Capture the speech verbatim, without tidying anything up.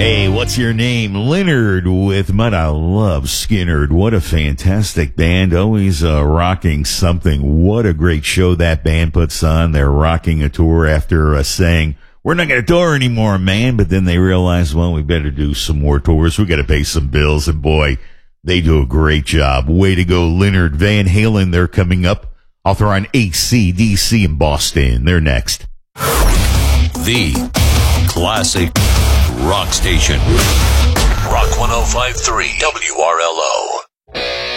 Hey, what's your name? Leonard with Mud. I love Skinnerd. What a fantastic band. Always uh, rocking something. What a great show that band puts on. They're rocking a tour after uh, saying, we're not going to tour anymore, man. But then they realized, well, we better do some more tours. We got to pay some bills. And boy, they do a great job. Way to go, Leonard. Van Halen, they're coming up. Author on A C D C in Boston. They're next. The classic rock station. Rock one oh five point three W R L O.